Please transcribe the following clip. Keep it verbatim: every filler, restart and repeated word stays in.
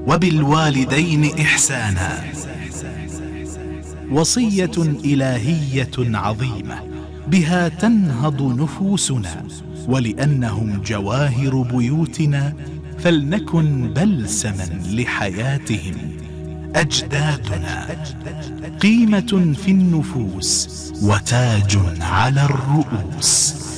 وبالوالدين إحسانا. وصية إلهية عظيمة بها تنهض نفوسنا، ولأنهم جواهر بيوتنا فلنكن بلسما لحياتهم. أجدادنا قيمة في النفوس وتاج على الرؤوس.